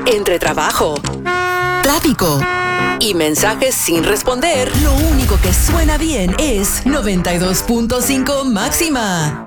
Entre trabajo, tráfico y mensajes sin responder, lo único que suena bien es 92.5 Máxima.